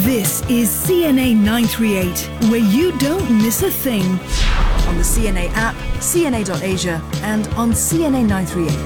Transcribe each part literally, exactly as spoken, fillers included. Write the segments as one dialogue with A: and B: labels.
A: This is C N A nine three eight, where you don't miss a thing. On the C N A app, C N A dot Asia, and on C N A nine three eight.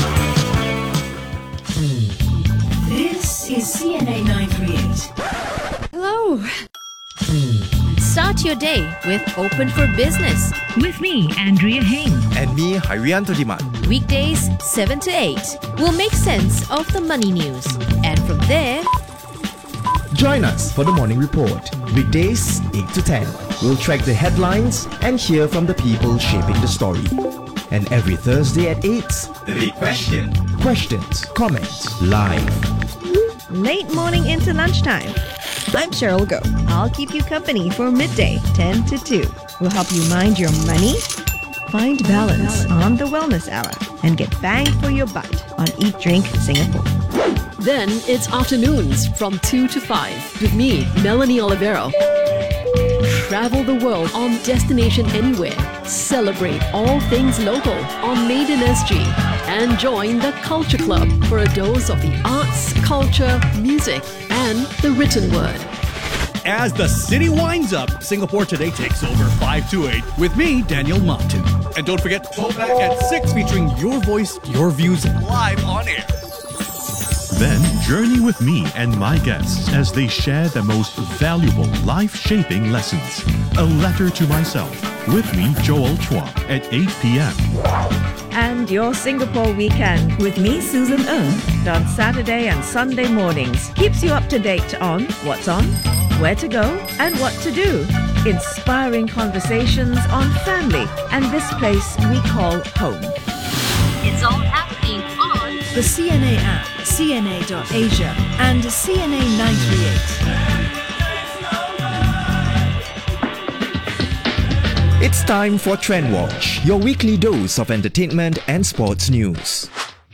A: This is C N A nine three eight.
B: Hello. Start your day with Open for Business.
C: With me, Andrea Heng.
D: And me, Hairianto Diman.
B: Weekdays, seven to eight. We'll make sense of the money news. And from there...
E: Join us for the Morning Report. Weekdays, eight to ten. We'll track the headlines and hear from the people shaping the story. And every Thursday at eight...
D: The Big Question.
E: Questions, comments, live.
F: Late morning into lunchtime. I'm Cheryl Go. I'll keep you company for midday, ten to two. We'll help you mind your money, find balance on the Wellness Hour, and get bang for your buck on Eat Drink Singapore.
G: Then it's afternoons from two to five with me, Melanie Olivero. Travel the world on Destination Anywhere. Celebrate all things local on Maiden S G. And join the Culture Club for a dose of the arts, culture, music, and the written word.
H: As the city winds up, Singapore Today takes over five to eight with me, Daniel Martin. And don't forget, Throwback at six featuring your voice, your views live on air.
I: Then journey with me and my guests as they share the most valuable life-shaping lessons. A letter to myself. With me, Joel Chua, at eight p.m.
F: And your Singapore weekend with me, Susan Ng, on Saturday and Sunday mornings. Keeps you up to date on what's on, where to go, and what to do. Inspiring conversations on family and this place we call home.
B: It's all happening on
A: the C N A app, C N A dot Asia, and C N A nine three eight.
E: It's time for Trend Watch, your weekly dose of entertainment and sports news.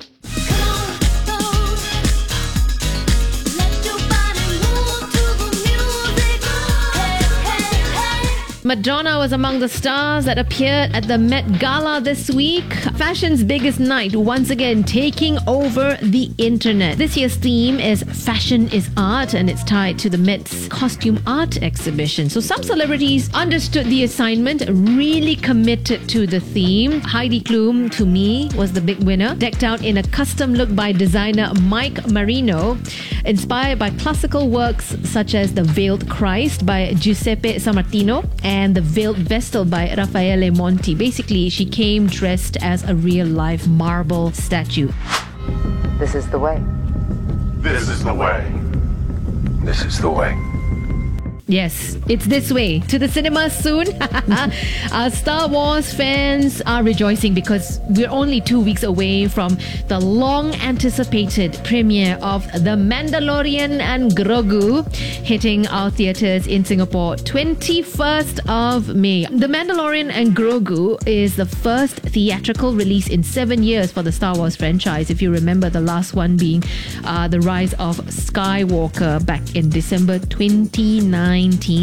J: Madonna was among the stars that appeared at the Met Gala this week. Fashion's biggest night once again taking over the internet. This year's theme is Fashion is Art, and it's tied to the Met's costume art exhibition. So some celebrities understood the assignment, really committed to the theme. Heidi Klum, to me, was the big winner, decked out in a custom look by designer Mike Marino, inspired by classical works such as The Veiled Christ by Giuseppe Sammartino and and the Veiled Vestal by Raffaele Monti. Basically, she came dressed as a real-life marble statue.
K: This is the way.
L: This is the way. This is the way.
J: Yes, it's this way. To the cinemas soon. Our Star Wars fans are rejoicing because we're only two weeks away from the long-anticipated premiere of The Mandalorian and Grogu, hitting our theatres in Singapore twenty-first of May. The Mandalorian and Grogu is the first theatrical release in seven years for the Star Wars franchise. If you remember, the last one being uh, The Rise of Skywalker back in December twenty nineteen.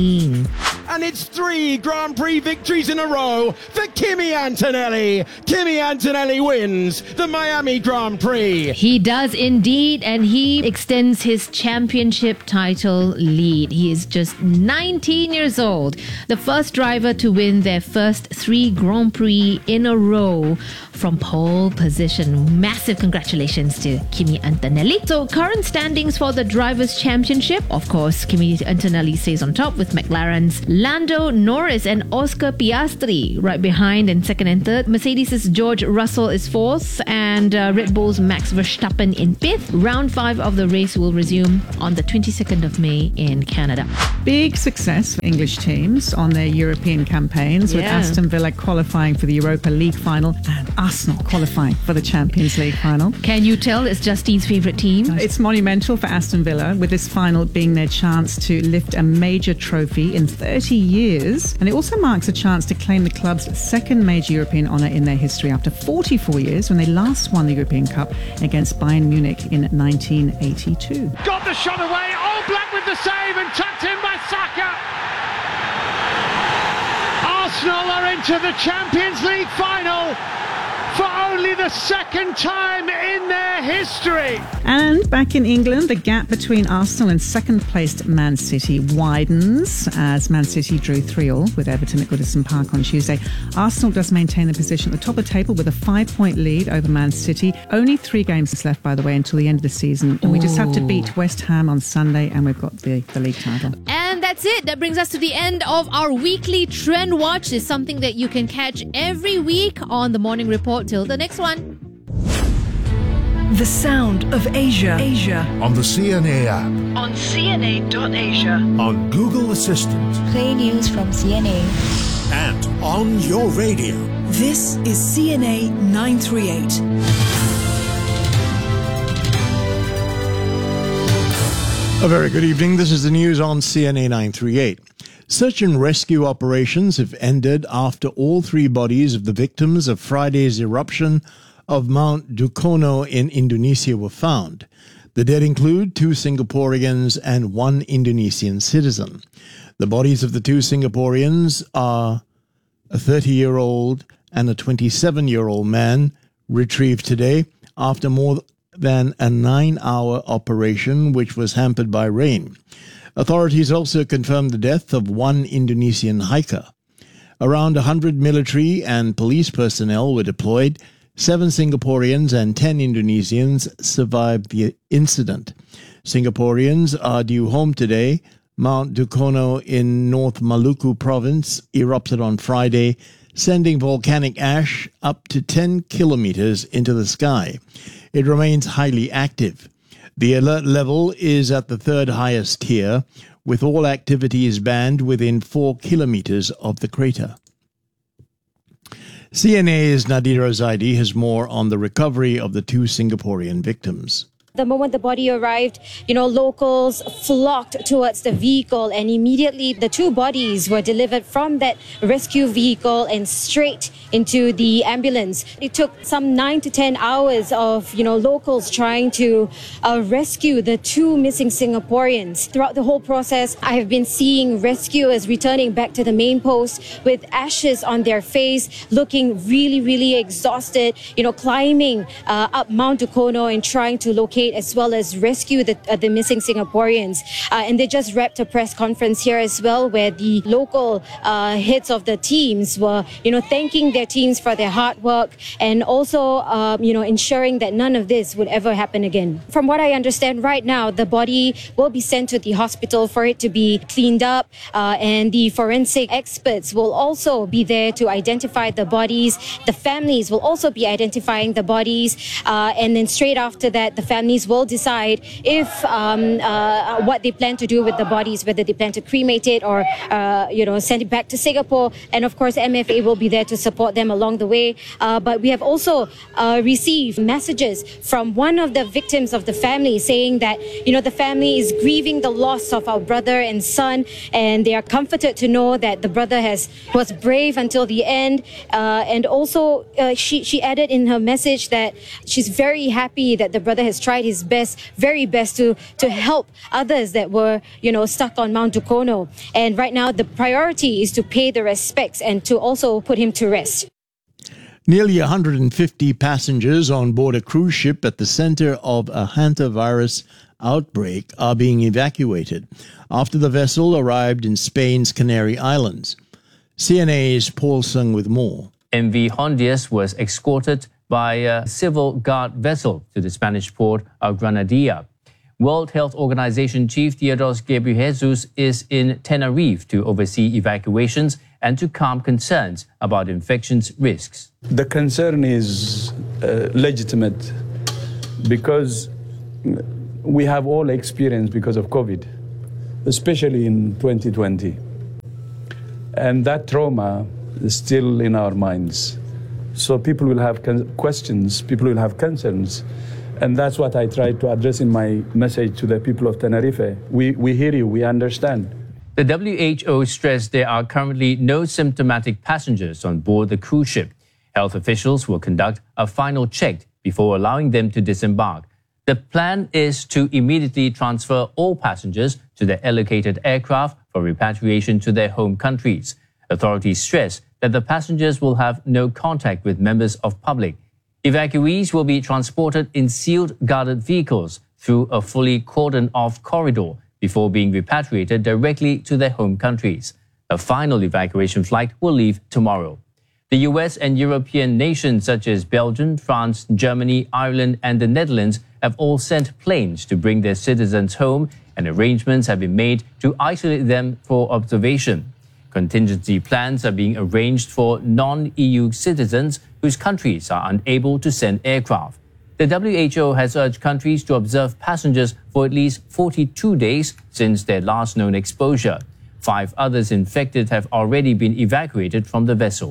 M: And it's three Grand Prix victories in a row for Kimi Antonelli. Kimi Antonelli wins the Miami Grand Prix.
J: He does indeed, and he extends his championship title lead. He is just nineteen years old, the first driver to win their first three Grand Prix in a row from pole position. Massive congratulations to Kimi Antonelli. So current standings for the Drivers' Championship, of course, Kimi Antonelli stays on top with McLaren's Lando Norris and Oscar Piastri right behind in second and third. Mercedes' George Russell is fourth, and uh, Red Bull's Max Verstappen in fifth. Round five of the race will resume on the twenty-second of May in Canada.
N: Big success for English teams on their European campaigns, yeah, with Aston Villa qualifying for the Europa League final and Arsenal qualifying for the Champions League final.
J: Can you tell it's Justine's favourite team?
N: It's monumental for Aston Villa, with this final being their chance to lift a major trophy in thirty years, and it also marks a chance to claim the club's second major European honour in their history after forty-four years, when they last won the European Cup against Bayern Munich in nineteen eighty-two.
O: Got the shot away, All Black with the save and tucked in by Saka. Arsenal are into the Champions League final for only the second time in their history.
N: And back in England, the gap between Arsenal and second-placed Man City widens as Man City drew three all with Everton at Goodison Park on Tuesday. Arsenal does maintain the position at the top of the table with a five-point lead over Man City. Only three games left, by the way, until the end of the season. And we just have to beat West Ham on Sunday and we've got the, the league title.
J: And that's it. That brings us to the end of our weekly Trend Watch. It's something that you can catch every week on the Morning Report. Till the next one.
A: The sound of Asia. Asia.
L: On the C N A app.
A: On C N A dot asia.
L: On Google Assistant.
P: Play news from C N A.
L: And on your radio.
A: This is C N A nine three eight.
Q: A very good evening. This is the news on C N A nine three eight. Search and rescue operations have ended after all three bodies of the victims of Friday's eruption of Mount Dukono in Indonesia were found. The dead include two Singaporeans and one Indonesian citizen. The bodies of the two Singaporeans are a thirty-year-old and a twenty-seven-year-old man, retrieved today after more than a nine-hour operation which was hampered by rain. Authorities also confirmed the death of one Indonesian hiker. Around one hundred military and police personnel were deployed. Seven Singaporeans and ten Indonesians survived the incident. Singaporeans are due home today. Mount Dukono in North Maluku province erupted on Friday, sending volcanic ash up to ten kilometers into the sky. It remains highly active. The alert level is at the third highest tier, with all activities banned within four kilometers of the crater. C N A's Nadira Zaidi has more on the recovery of the two Singaporean victims.
R: The moment the body arrived, you know, locals flocked towards the vehicle, and immediately the two bodies were delivered from that rescue vehicle and straight into the ambulance. It took some nine to ten hours of, you know, locals trying to uh, rescue the two missing Singaporeans. Throughout the whole process, I have been seeing rescuers returning back to the main post with ashes on their face, looking really, really exhausted, you know, climbing uh, up Mount Dukono and trying to locate as well as rescue the, uh, the missing Singaporeans. Uh, and they just wrapped a press conference here as well, where the local uh, heads of the teams were, you know, thanking their teams for their hard work and also, um, you know, ensuring that none of this would ever happen again. From what I understand right now, the body will be sent to the hospital for it to be cleaned up, uh, and the forensic experts will also be there to identify the bodies. The families will also be identifying the bodies, uh, and then straight after that, the families will decide if um, uh, what they plan to do with the bodies, whether they plan to cremate it or uh, you know, send it back to Singapore. And of course, M F A will be there to support them along the way. Uh, but we have also uh, received messages from one of the victims of the family saying that, you know, the family is grieving the loss of our brother and son, and they are comforted to know that the brother has was brave until the end. Uh, and also, uh, she she added in her message that she's very happy that the brother has tried his best, very best to, to help others that were, you know, stuck on Mount Dukono. And right now, the priority is to pay the respects and to also put him to rest.
Q: Nearly one hundred fifty passengers on board a cruise ship at the center of a hantavirus outbreak are being evacuated after the vessel arrived in Spain's Canary Islands. C N A's Paul Sung with more.
S: M V Hondias was escorted by a civil guard vessel to the Spanish port of Granadilla. World Health Organization Chief Tedros Ghebreyesus is in Tenerife to oversee evacuations and to calm concerns about infections risks.
T: The concern is uh, legitimate because we have all experienced because of COVID, especially in twenty twenty. And that trauma is still in our minds. So people will have questions, people will have concerns. And that's what I try to address in my message to the people of Tenerife. We, we hear you, we understand.
S: The W H O stressed there are currently no symptomatic passengers on board the cruise ship. Health officials will conduct a final check before allowing them to disembark. The plan is to immediately transfer all passengers to the allocated aircraft for repatriation to their home countries. Authorities stress that the passengers will have no contact with members of public Evacuees will be transported in sealed guarded vehicles through a fully cordoned-off corridor before being repatriated directly to their home countries. A final evacuation flight will leave tomorrow. The U S and European nations such as Belgium, France, Germany, Ireland, and the Netherlands have all sent planes to bring their citizens home, and arrangements have been made to isolate them for observation. Contingency plans are being arranged for non-E U citizens whose countries are unable to send aircraft. The W H O has urged countries to observe passengers for at least forty-two days since their last known exposure. Five others infected have already been evacuated from the vessel.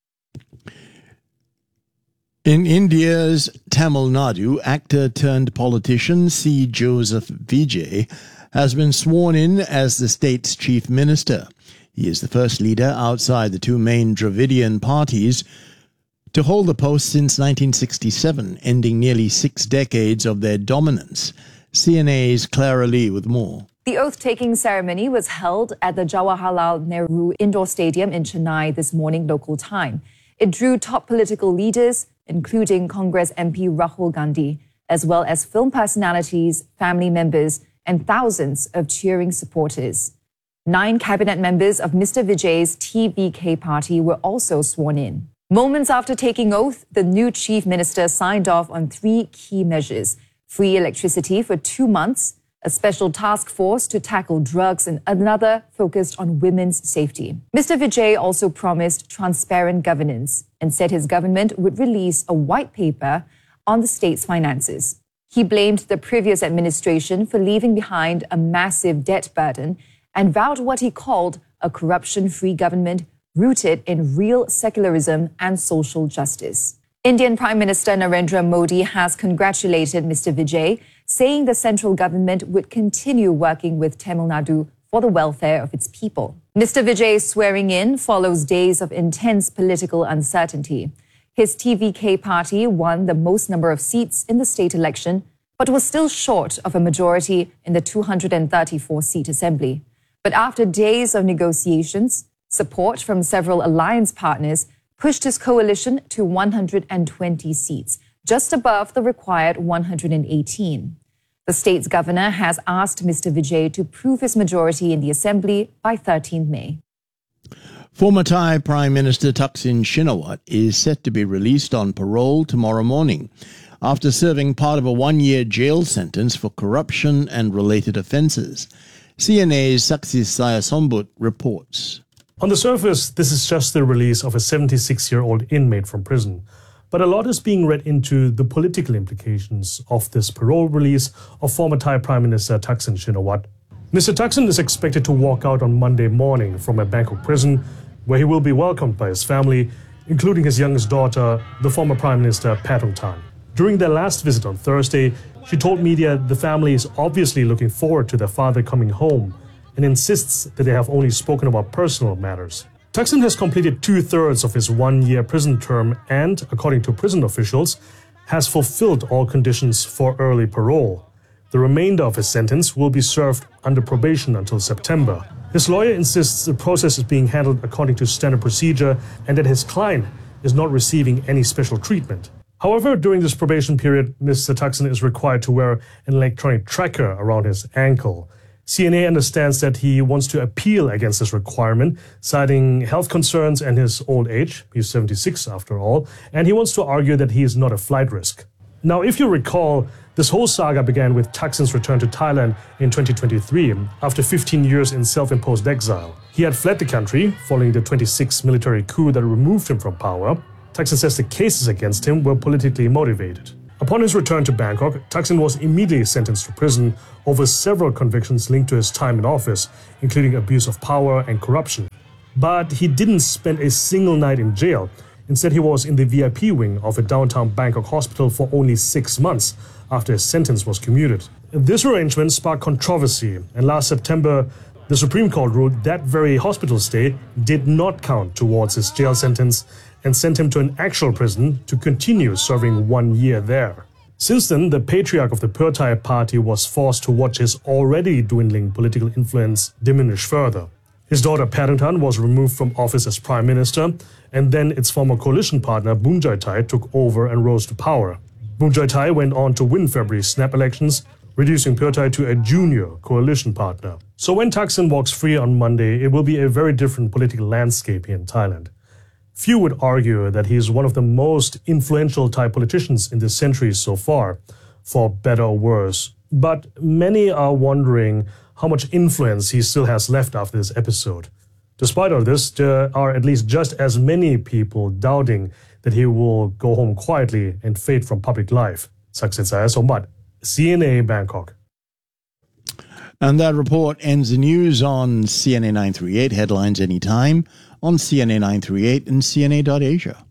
Q: In India's Tamil Nadu, actor turned politician C. Joseph Vijay has been sworn in as the state's chief minister. He is the first leader outside the two main Dravidian parties to hold the post since nineteen sixty-seven, ending nearly six decades of their dominance. C N A's Clara Lee with more.
U: The oath-taking ceremony was held at the Jawaharlal Nehru Indoor Stadium in Chennai this morning local time. It drew top political leaders, including Congress M P Rahul Gandhi, as well as film personalities, family members, and thousands of cheering supporters. Nine cabinet members of Mister Vijay's T V K party were also sworn in. Moments after taking oath, the new chief minister signed off on three key measures: free electricity for two months, a special task force to tackle drugs, and another focused on women's safety. Mister Vijay also promised transparent governance and said his government would release a white paper on the state's finances. He blamed the previous administration for leaving behind a massive debt burden and vowed what he called a corruption-free government rooted in real secularism and social justice. Indian Prime Minister Narendra Modi has congratulated Mister Vijay, saying the central government would continue working with Tamil Nadu for the welfare of its people. Mister Vijay's swearing in follows days of intense political uncertainty. His T V K party won the most number of seats in the state election, but was still short of a majority in the two hundred thirty-four seat assembly. But after days of negotiations, support from several alliance partners pushed his coalition to one hundred twenty seats, just above the required one hundred eighteen. The state's governor has asked Mister Vijay to prove his majority in the assembly by thirteenth May.
Q: Former Thai Prime Minister Thaksin Shinawatra is set to be released on parole tomorrow morning after serving part of a one-year jail sentence for corruption and related offences. C N A's Saksis Sayasombut reports.
V: On the surface, this is just the release of a seventy-six-year-old inmate from prison. But a lot is being read into the political implications of this parole release of former Thai Prime Minister Thaksin Shinawatra. Mister Thaksin is expected to walk out on Monday morning from a Bangkok prison, where he will be welcomed by his family, including his youngest daughter, the former Prime Minister Paetongtarn. During their last visit on Thursday, she told media the family is obviously looking forward to their father coming home and insists that they have only spoken about personal matters. Thaksin has completed two-thirds of his one-year prison term and, according to prison officials, has fulfilled all conditions for early parole. The remainder of his sentence will be served under probation until September. His lawyer insists the process is being handled according to standard procedure and that his client is not receiving any special treatment. However, during this probation period, Mister Thaksin is required to wear an electronic tracker around his ankle. C N A understands that he wants to appeal against this requirement, citing health concerns and his old age. He's seventy-six after all, and he wants to argue that he is not a flight risk. Now, if you recall, this whole saga began with Thaksin's return to Thailand in twenty twenty-three, after fifteen years in self-imposed exile. He had fled the country following the twenty-six military coup that removed him from power. Thaksin says the cases against him were politically motivated. Upon his return to Bangkok, Thaksin was immediately sentenced to prison over several convictions linked to his time in office, including abuse of power and corruption. But he didn't spend a single night in jail. Instead, he was in the V I P wing of a downtown Bangkok hospital for only six months after his sentence was commuted. This arrangement sparked controversy, and last September, the Supreme Court ruled that very hospital stay did not count towards his jail sentence and sent him to an actual prison to continue serving one year there. Since then, the patriarch of the Pheu Thai party was forced to watch his already dwindling political influence diminish further. His daughter Paddington was removed from office as Prime Minister, and then its former coalition partner Boon Chye Thai took over and rose to power. Boon Chye Thai went on to win February's snap elections, reducing Pheu Thai to a junior coalition partner. So when Thaksin walks free on Monday, it will be a very different political landscape here in Thailand. Few would argue that he is one of the most influential Thai politicians in this century so far, for better or worse. But many are wondering how much influence he still has left after this episode. Despite all this, there are at least just as many people doubting that he will go home quietly and fade from public life. Saksit Saya Sombat, C N A Bangkok.
Q: And that report ends the news on C N A nine thirty-eight. Headlines anytime on C N A nine thirty-eight and C N A dot asia.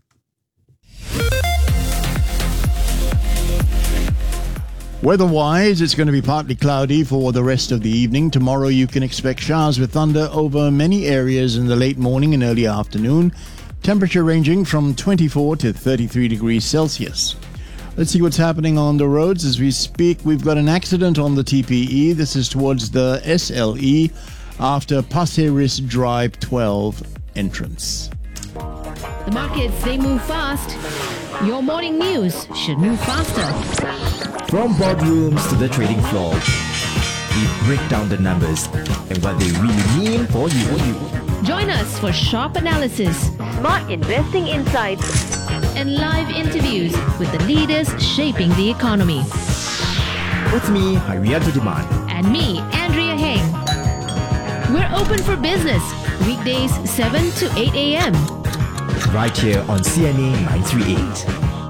Q: Weather-wise, it's going to be partly cloudy for the rest of the evening. Tomorrow you can expect showers with thunder over many areas in the late morning and early afternoon. Temperature ranging from twenty-four to thirty-three degrees Celsius. Let's see what's happening on the roads as we speak. We've got an accident on the T P E. This is towards the S L E after Pasir Ris Drive twelve entrance.
J: The markets, they move fast. Your morning news should move faster.
E: From boardrooms to the trading floor, we break down the numbers and what they really mean for you.
J: Join us for sharp analysis, smart investing insights, and live interviews with the leaders shaping the economy.
E: With me, Harianto Diman.
J: And me, Andrea Heng. We're open for business, weekdays seven to eight a.m.
E: Right here on C N A nine thirty-eight.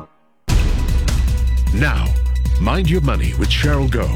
L: Now, Mind Your Money with Cheryl Goh.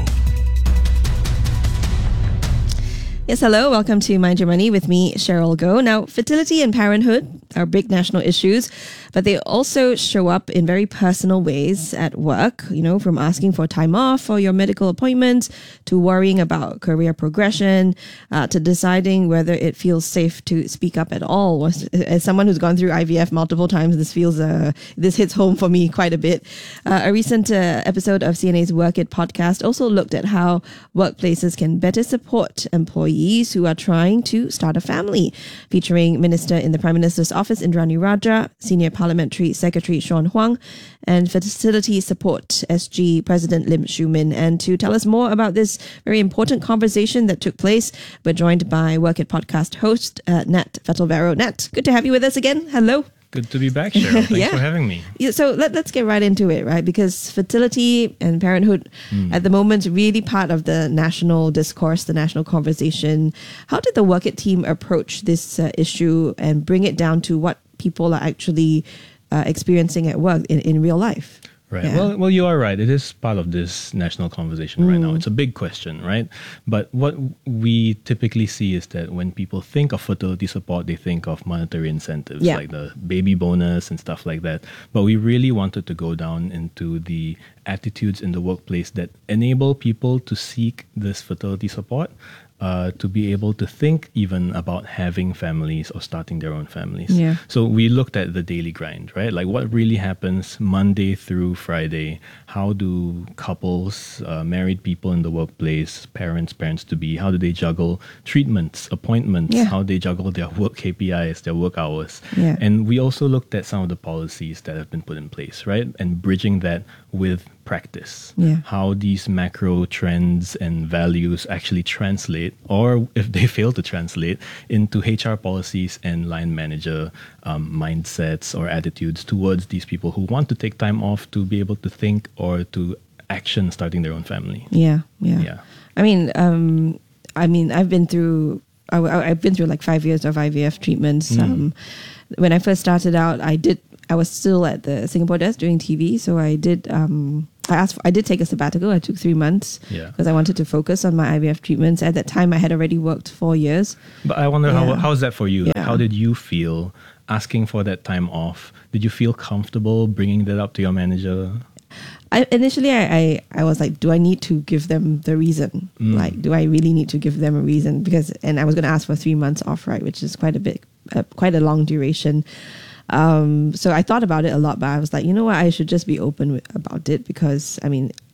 C: Yes, hello. Welcome to Mind Your Money with me, Cheryl Goh. Now, fertility and parenthood are big national issues, but they also show up in very personal ways at work, you know, from asking for time off for your medical appointments to worrying about career progression, uh, to deciding whether it feels safe to speak up at all. As someone who's gone through I V F multiple times, this feels, uh, this hits home for me quite a bit. Uh, a recent uh, episode of C N A's Work It podcast also looked at how workplaces can better support employees who are trying to start a family, featuring Minister in the Prime Minister's Office Indrani Raja, Senior Parliamentary Secretary Sean Huang, and Facility Support S G President Lim Shu Min. And to tell us more about this very important conversation that took place, we're joined by Work It podcast host uh, Nat Vettelvero. Nat, good to have you with us again. Hello.
D: Good to be back, Cheryl. Thanks yeah. for having me.
C: Yeah, so let, let's get right into it, right? Because fertility and parenthood mm. at the moment is really part of the national discourse, the national conversation. How did the Work It team approach this uh, issue and bring it down to what people are actually uh, experiencing at work in, in real life?
D: Right.
C: Yeah.
D: Well, well, you are right. It is part of this national conversation mm. right now. It's a big question, right? But what we typically see is that when people think of fertility support, they think of monetary incentives, yeah. like the baby bonus and stuff like that. But we really wanted to go down into the attitudes in the workplace that enable people to seek this fertility support, uh, to be able to think even about having families or starting their own families.
C: Yeah.
D: So we looked at the daily grind, right? Like what really happens Monday through Friday. How do couples, uh, married people in the workplace, parents, parents-to-be, how do they juggle treatments, appointments,
C: yeah.
D: how they juggle their work K P Is, their work hours.
C: Yeah.
D: And we also looked at some of the policies that have been put in place, right? And bridging that with practice.
C: Yeah.
D: How these macro trends and values actually translate, or if they fail to translate, into H R policies and line manager um, mindsets or attitudes towards these people who want to take time off to be able to think or to action starting their own family.
C: Yeah, yeah.
D: Yeah.
C: I mean, um, I mean, I've been through, I, I've been through like five years of I V F treatments.
D: Mm.
C: Um, when I first started out, I did, I was still at the Singapore desk doing T V, so I did, um, I asked, for, I did take a sabbatical. I took three months
D: Yeah.
C: because I wanted to focus on my I V F treatments. At that time, I had already worked four years.
D: But I wonder,
C: Yeah.
D: how how is that for you? Like,
C: Yeah.
D: how did you feel asking for that time off? Did you feel comfortable bringing that up to your manager?
C: I, initially, I, I, I was like, do I need to give them the reason?
D: Mm.
C: Like, do I really need to give them a reason? Because, and I was going to ask for three months off, right? Which is quite a bit, uh, quite a long duration. Um, so I thought about it a lot, but I was like, you know what? I should just be open with, about it because, I mean,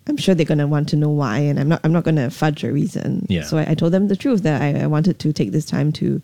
C: I'm sure they're going to want to know why, and I'm not I'm not going to fudge a reason.
D: Yeah.
C: So I, I told them the truth that I, I wanted to take this time to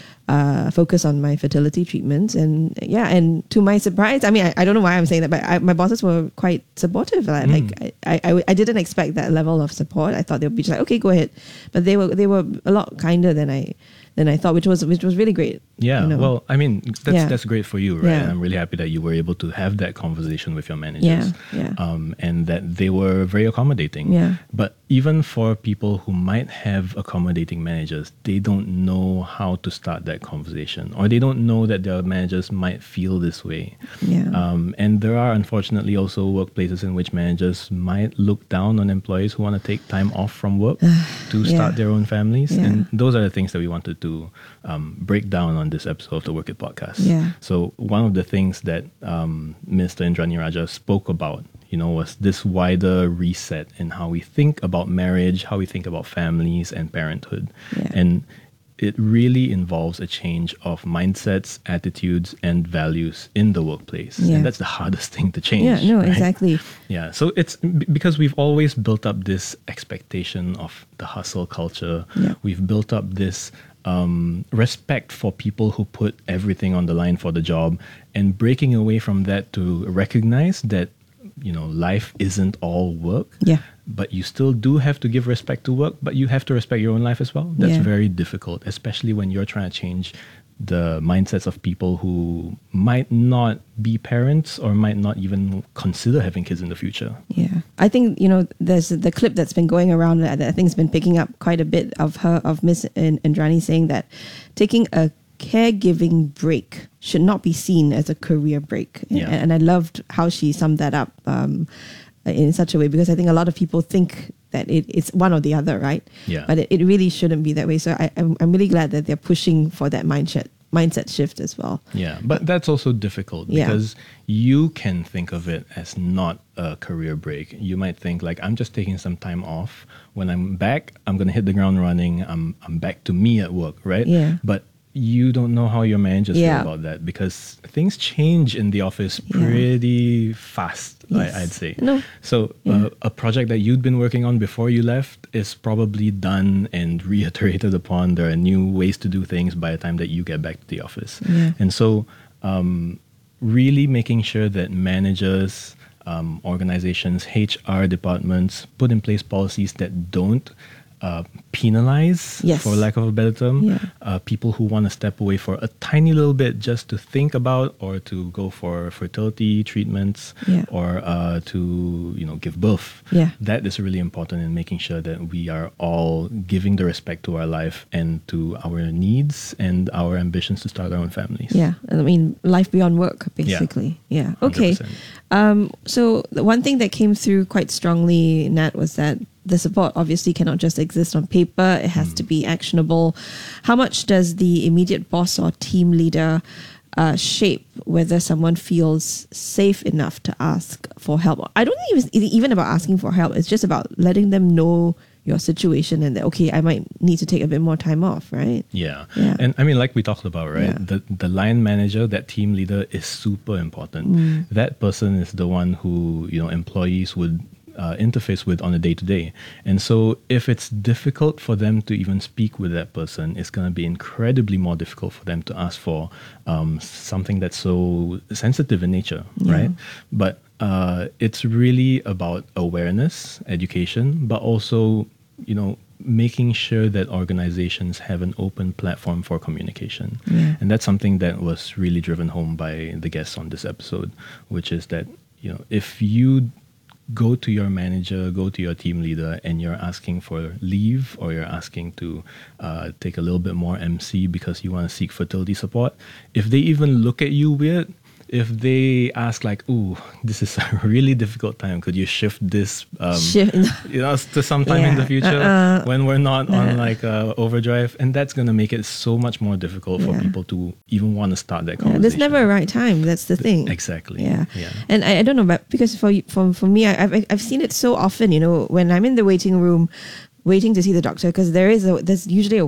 C: uh, focus on my fertility treatments. And yeah, and to my surprise, I mean, I, I don't know why I'm saying that, but I, my bosses were quite supportive. Like,
D: Mm.
C: like I, I, I didn't expect that level of support. I thought they would be just like, okay, go ahead. But they were they were a lot kinder than I than I thought, which was which was really great.
D: Yeah,
C: you know?
D: well, I mean, that's
C: Yeah.
D: that's great for you, right?
C: Yeah.
D: And I'm really happy that you were able to have that conversation with your managers.
C: Yeah, yeah.
D: Um, and that they were very accommodating.
C: Yeah.
D: But even for people who might have accommodating managers, they don't know how to start that conversation, or they don't know that their managers might feel this way.
C: Yeah.
D: Um, and there are unfortunately also workplaces in which managers might look down on employees who want to take time off from work to
C: Yeah.
D: start their own families.
C: Yeah.
D: And those are the things that we wanted to um, break down on this episode of the Work It podcast.
C: Yeah.
D: So one of the things that um, Mister Indrani Raja spoke about, you know, was this wider reset in how we think about marriage, how we think about families and parenthood.
C: Yeah.
D: And it really involves a change of mindsets, attitudes, and values in the workplace.
C: Yeah.
D: And that's the hardest thing to change.
C: Yeah, no,
D: right?
C: exactly.
D: Yeah, so it's b- because we've always built up this expectation of the hustle culture.
C: Yeah.
D: We've built up this um, respect for people who put everything on the line for the job, and breaking away from that to recognize that, you know, life isn't all work.
C: Yeah.
D: But you still do have to give respect to work, but you have to respect your own life as well. That's
C: Yeah.
D: very difficult, especially when you're trying to change the mindsets of people who might not be parents or might not even consider having kids in the future.
C: Yeah, I think, you know, there's the clip that's been going around that I think has been picking up quite a bit of her, of Miss Indrani saying that taking a caregiving break should not be seen as a career break.
D: Yeah.
C: And, and I loved how she summed that up um, in such a way, because I think a lot of people think that it, it's one or the other, right?
D: Yeah.
C: But it, it really shouldn't be that way. So I, I'm, I'm really glad that they're pushing for that mindset mindset shift as well.
D: Yeah, but that's also difficult
C: Yeah.
D: because you can think of it as not a career break. You might think like, I'm just taking some time off. When I'm back, I'm going to hit the ground running. I'm I'm back to me at work, right?
C: Yeah.
D: But you don't know how your managers
C: Yeah.
D: feel about that, because things change in the office pretty fast,
C: Yes.
D: I, I'd say.
C: No.
D: So uh, a project that you'd been working on before you left is probably done and reiterated upon. There are new ways to do things by the time that you get back to the office.
C: Yeah.
D: And so um, really making sure that managers, um, organizations, H R departments put in place policies that don't uh, penalize,
C: Yes.
D: for lack of a better term,
C: Yeah.
D: uh, people who want to step away for a tiny little bit just to think about or to go for fertility treatments
C: Yeah.
D: or uh, to, you know, give birth.
C: Yeah.
D: That is really important in making sure that we are all giving the respect to our life and to our needs and our ambitions to start our own families.
C: Yeah, I mean, life beyond work, basically. Yeah. Okay.
D: one hundred percent.
C: Um, so the one thing that came through quite strongly, Nat, was that the support obviously cannot just exist on paper. It has to be actionable. How much does the immediate boss or team leader uh, shape whether someone feels safe enough to ask for help? I don't think it's even about asking for help. It's just about letting them know your situation and that, okay, I might need to take a bit more time off, right?
D: Yeah.
C: Yeah.
D: And I mean, like we talked about, right?
C: Yeah.
D: The the line manager, that team leader is super important.
C: Mm.
D: That person is the one who, you know, employees would uh, interface with on a day to day. And so if it's difficult for them to even speak with that person, it's going to be incredibly more difficult for them to ask for um, something that's so sensitive in nature,
C: Yeah.
D: right? But uh, it's really about awareness, education, but also, you know, making sure that organizations have an open platform for communication.
C: Yeah.
D: And that's something that was really driven home by the guests on this episode, which is that, you know, if you go to your manager, go to your team leader, and you're asking for leave or you're asking to uh, take a little bit more M C because you want to seek fertility support, if they even look at you weird, if they ask like, "Ooh, this is a really difficult time. Could you shift this, um,
C: Shift.
D: you know, to sometime in
C: Yeah.
D: the future
C: Uh-uh.
D: when we're not on
C: Uh-uh.
D: like uh, overdrive?" And that's gonna make it so much more difficult for
C: Yeah.
D: people to even want to start that
C: Yeah,
D: conversation.
C: there's never a right time. That's the thing.
D: Exactly.
C: Yeah.
D: Yeah.
C: And I, I don't know, but because for for for me, I, I've I've seen it so often. You know, when I'm in the waiting room, waiting to see the doctor, because there is a there's usually a wait,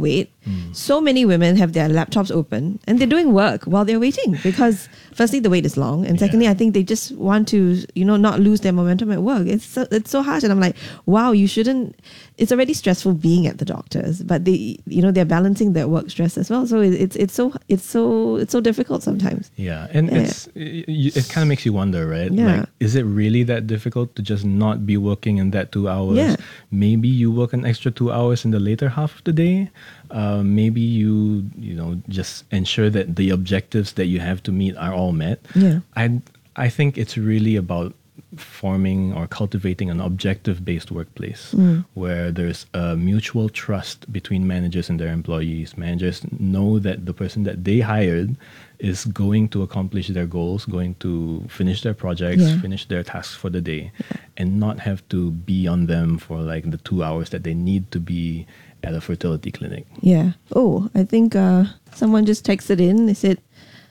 C: Mm. So many women have their laptops open and they're doing work while they're waiting because firstly the wait is long, and secondly yeah. I think they just want to, you know, not lose their momentum at work. It's so, it's so harsh, and I'm like, wow, you shouldn't. It's already stressful being at the doctors, but they, you know, they're balancing their work stress as well. So it, it's it's so it's so it's so difficult sometimes.
D: Yeah, and
C: yeah.
D: it's it, it kind of makes you wonder, right?
C: Yeah.
D: Like, is it really that difficult to just not be working in that two hours?
C: Yeah.
D: Maybe you work an extra two hours in the later half of the day. Uh, maybe you you know just ensure that the objectives that you have to meet are all met.
C: Yeah.
D: I I think it's really about forming or cultivating an objective-based workplace
C: Mm.
D: where there's a mutual trust between managers and their employees. Managers know that the person that they hired is going to accomplish their goals, going to finish their projects,
C: Yeah.
D: finish their tasks for the day, and not have to be on them for like the two hours that they need to be at a fertility clinic.
C: Yeah. Oh, I think uh, someone just texted in. They said,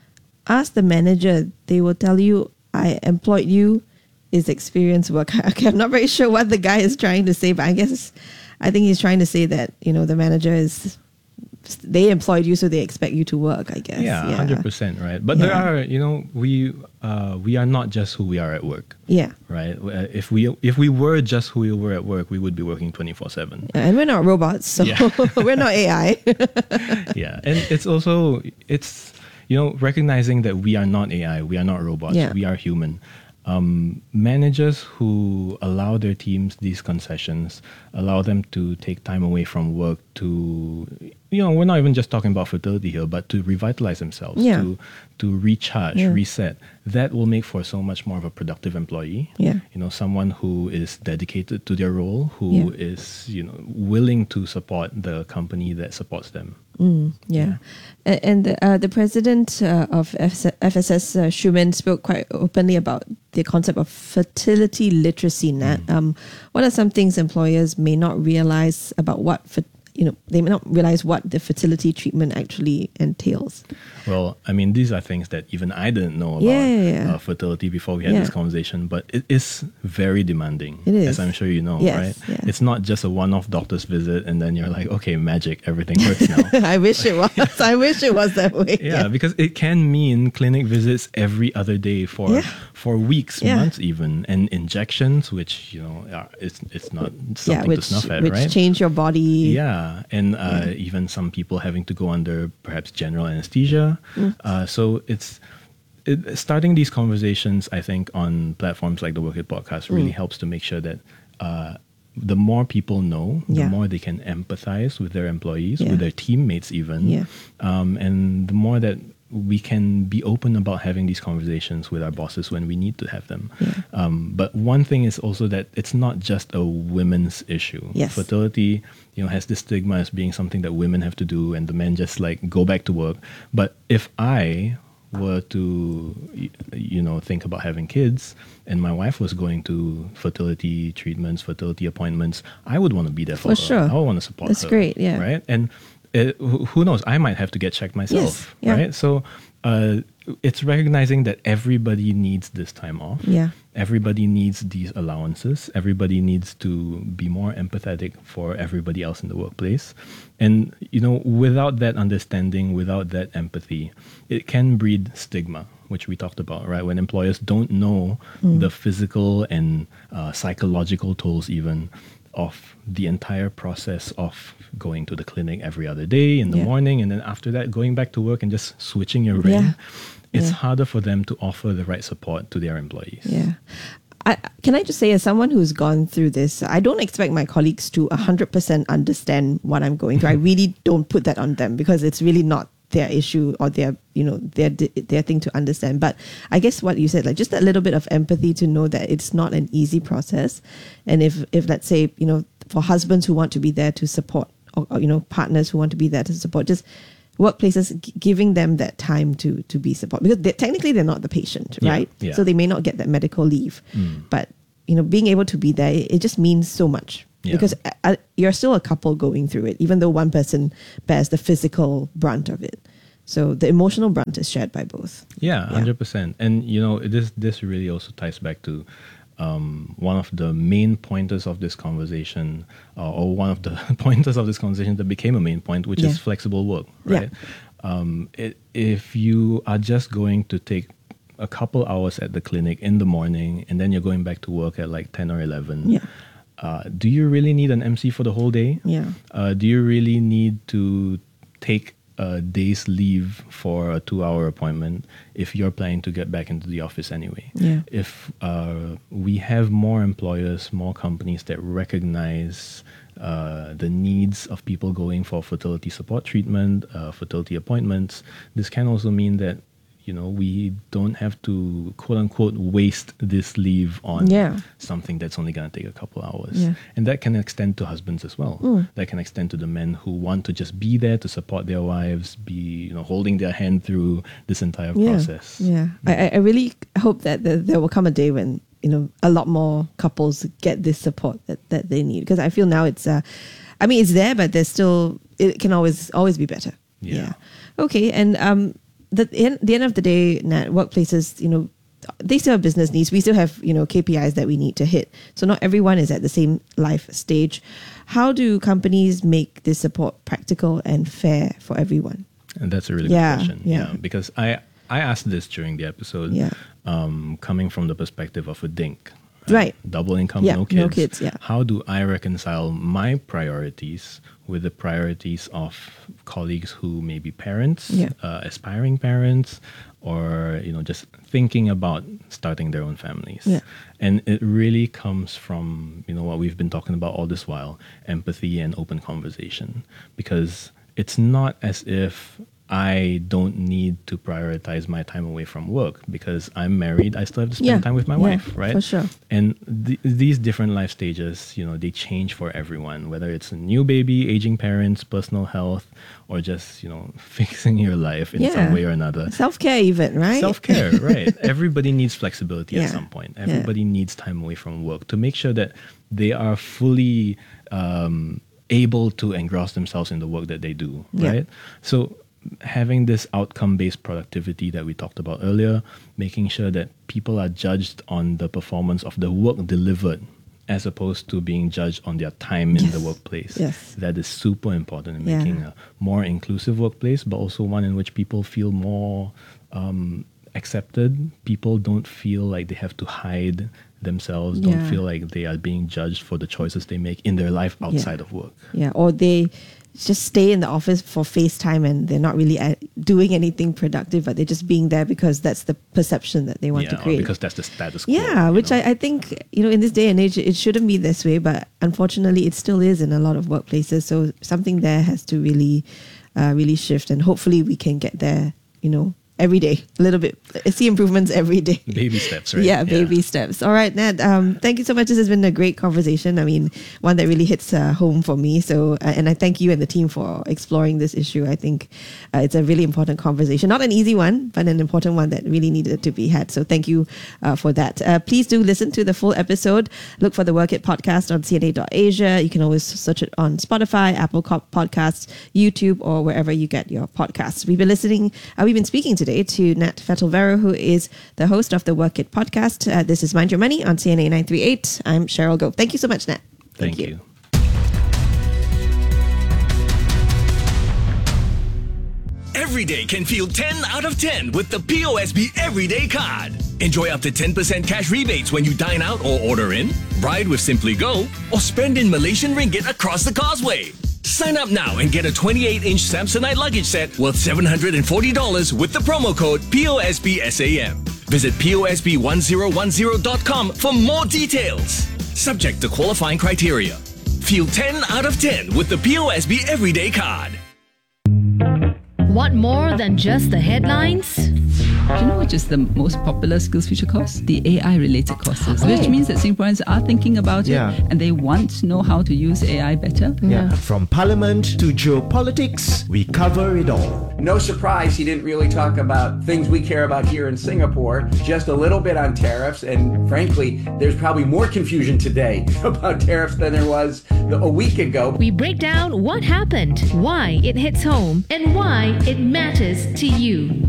C: ask the manager. They will tell you, I employed you, is experienced work. Okay, I'm not very sure what the guy is trying to say, but I guess, I think he's trying to say that, you know, the manager is, they employed you, so they expect you to work, I guess.
D: Yeah, one hundred percent, right? But
C: Yeah.
D: there are, you know, we uh, we are not just who we are at work.
C: Yeah.
D: Right? Uh, If we if we were just who we were at work, we would be working twenty-four seven.
C: And we're not robots, so
D: Yeah.
C: we're not A I.
D: Yeah. And it's also, it's, you know, recognizing that we are not A I, we are not robots,
C: Yeah.
D: we are human. Um, managers who allow their teams these concessions, allow them to take time away from work to, you know, we're not even just talking about fertility here, but to revitalize themselves,
C: Yeah.
D: to to recharge,
C: Yeah.
D: reset. That will make for so much more of a productive employee.
C: Yeah.
D: You know, someone who is dedicated to their role, who
C: Yeah.
D: is, you know, willing to support the company that supports them.
C: Mm, yeah. A- And the, uh, the president uh, of F S S, uh, Schumann, spoke quite openly about the concept of fertility literacy. Nat. Um, what are some things employers may not realize about what, fer- you know, they may not realize what the fertility treatment actually entails?
D: Well, I mean, these are things that even I didn't know about
C: Yeah, yeah, yeah.
D: Uh, fertility before we had
C: Yeah.
D: this conversation, but it is very demanding.
C: It is.
D: As I'm sure you know,
C: Yes,
D: right?
C: yeah.
D: It's not just a one-off doctor's visit and then you're like, okay, magic, everything works now.
C: I wish it was. I wish it was that way.
D: Yeah, because it can mean clinic visits every other day for
C: Yeah.
D: for weeks,
C: Yeah.
D: months even, and injections, which, you know, are, it's it's not something
C: Yeah, which,
D: to snuff at,
C: which
D: right?
C: change your body.
D: Yeah, and uh, even some people having to go under perhaps general anesthesia.
C: Mm.
D: Uh, so it's it, starting these conversations, I think, on platforms like the Work It podcast really
C: Mm.
D: helps to make sure that uh, the more people know, the
C: Yeah.
D: more they can empathize with their employees,
C: Yeah.
D: with their teammates even,
C: Yeah.
D: um, and the more that we can be open about having these conversations with our bosses when we need to have them. Um, but one thing is also that it's not just a women's issue.
C: Yes.
D: Fertility, you know, has this stigma as being something that women have to do and the men just like go back to work. But if I were to, y- you know, think about having kids and my wife was going to fertility treatments, fertility appointments, I would want to be there for,
C: For
D: her.
C: sure.
D: I would want to support
C: That's
D: her.
C: great, yeah.
D: Right? And uh, who who knows? I might have to get checked myself.
C: yeah.
D: Right? So uh, it's recognizing that everybody needs this time off.
C: Yeah.
D: Everybody needs these allowances. Everybody needs to be more empathetic for everybody else in the workplace. And, you know, without that understanding, without that empathy, it can breed stigma, which we talked about, right? When employers don't know
C: Mm.
D: the physical and uh, psychological tolls even of the entire process of going to the clinic every other day in the
C: Yeah.
D: morning, and then after that going back to work and just switching your brain.
C: Yeah.
D: It's
C: Yeah.
D: harder for them to offer the right support to their employees.
C: Yeah. I, can I just say, as someone who's gone through this, I don't expect my colleagues to one hundred percent understand what I'm going through. I really don't put that on them because it's really not their issue or their, you know, their their thing to understand. But I guess what you said, like just a little bit of empathy to know that it's not an easy process. And if, if let's say, you know, for husbands who want to be there to support, or, or you know, partners who want to be there to support, just workplaces g- giving them that time to to be support, because they, technically they're not the patient,
D: Yeah,
C: right?
D: yeah.
C: So they may not get that medical leave,
D: Mm.
C: but you know, being able to be there, it, it just means so much.
D: Yeah.
C: Because uh, uh, you're still a couple going through it, even though one person bears the physical brunt of it. So the emotional brunt is shared by both.
D: Yeah, one hundred percent. And, you know, this this really also ties back to um, one of the main pointers of this conversation, uh, or one of the pointers of this conversation that became a main point, which
C: Yeah.
D: is flexible work, right?
C: Yeah.
D: Um, it, if you are just going to take a couple hours at the clinic in the morning and then you're going back to work at like ten or eleven,
C: Yeah.
D: uh, do you really need an M C for the whole day?
C: Yeah.
D: Uh, do you really need to take a day's leave for a two-hour appointment if you're planning to get back into the office anyway?
C: Yeah.
D: If uh, we have more employers, more companies that recognize uh, the needs of people going for fertility support treatment, uh, fertility appointments, this can also mean that, you know, we don't have to quote unquote waste this leave on
C: Yeah.
D: something that's only going to take a couple hours.
C: Yeah.
D: And that can extend to husbands as well.
C: Mm.
D: That can extend to the men who want to just be there to support their wives, be, you know, holding their hand through this entire
C: Yeah.
D: process.
C: Yeah. I, I- I really hope that there, there will come a day when, you know, a lot more couples get this support that, that they need. Because I feel now it's, uh, I mean, it's there, but there's still, it can always, always be better.
D: Yeah.
C: Okay. And, um, the end, the end of the day, Nat, workplaces, you know, they still have business needs. We still have, you know, K P Is that we need to hit. So not everyone is at the same life stage. How do companies make this support practical and fair for everyone?
D: And that's a really
C: Yeah,
D: good question.
C: yeah.
D: Because I, I asked this during the episode,
C: Yeah.
D: um, coming from the perspective of a dink.
C: Right.
D: Double income,
C: Yeah,
D: no kids.
C: no kids, yeah.
D: How do I reconcile my priorities with the priorities of colleagues who may be parents,
C: Yeah.
D: uh, aspiring parents, or, you know, just thinking about starting their own families?
C: Yeah.
D: And it really comes from, you know, what we've been talking about all this while, empathy and open conversation. Because it's not as if I don't need to prioritize my time away from work because I'm married. I still have to spend
C: Yeah,
D: time with my
C: yeah,
D: wife, right?
C: for sure.
D: And th- these different life stages, you know, they change for everyone, whether it's a new baby, aging parents, personal health, or just, you know, fixing your life in
C: Yeah.
D: some way or another.
C: Self-care even, right?
D: Self-care, right. Everybody needs flexibility
C: Yeah.
D: at some point.
C: Yeah.
D: Everybody needs time away from work to make sure that they are fully um, able to engross themselves in the work that they do,
C: Yeah.
D: right? So having this outcome-based productivity that we talked about earlier, making sure that people are judged on the performance of the work delivered as opposed to being judged on their time in the workplace.
C: Yes.
D: That is super important in
C: Yeah.
D: making a more inclusive workplace, but also one in which people feel more um, accepted. People don't feel like they have to hide themselves, don't
C: Yeah.
D: feel like they are being judged for the choices they make in their life outside of work.
C: Yeah, or they just stay in the office for FaceTime and they're not really uh, doing anything productive, but they're just being there because that's the perception that they want
D: yeah,
C: to
D: or
C: create.
D: because that's the status quo.
C: Yeah, which I, I think, you know, in this day and age, it shouldn't be this way, but unfortunately it still is in a lot of workplaces. So something there has to really, uh, really shift, and hopefully we can get there, you know, every day, a little bit. I see improvements every day.
D: Baby steps, right?
C: Yeah, baby steps. All right, Nat. Um, thank you so much. This has been a great conversation. I mean, one that really hits uh, home for me. So, uh, and I thank you and the team for exploring this issue. I think uh, it's a really important conversation. Not an easy one, but an important one that really needed to be had. So, thank you uh, for that. Uh, please do listen to the full episode. Look for the Work It podcast on C N A dot Asia. You can always search it on Spotify, Apple Podcasts, YouTube, or wherever you get your podcasts. We've been listening. Uh, we've been speaking today to Nat Fettelvero, who is the host of the Work It podcast. Uh, this is Mind Your Money on C N A nine three eight. I'm Cheryl Gove. Thank you so much, Nat.
D: Thank, you.
G: Every day can feel ten out of ten with the P O S B Everyday Card. Enjoy up to ten percent cash rebates when you dine out or order in, ride with Simply Go, or spend in Malaysian ringgit across the causeway. Sign up now and get a twenty-eight inch Samsonite luggage set worth seven hundred forty dollars with the promo code P O S B S A M. Visit P O S B one zero one zero dot com for more details. Subject to qualifying criteria. Feel ten out of ten with the P O S B Everyday Card.
B: Want more than just the headlines?
H: Do you know which is the most popular SkillsFuture course? The A I-related courses,
E: Oh.
H: which means that Singaporeans are thinking about
E: Yeah.
H: it and they want to know how to use A I better.
E: Yeah. From parliament to geopolitics, we cover it all.
W: No surprise he didn't really talk about things we care about here in Singapore, just a little bit on tariffs, and frankly, there's probably more confusion today about tariffs than there was a week ago.
B: We break down what happened, why it hits home, and why it matters to you.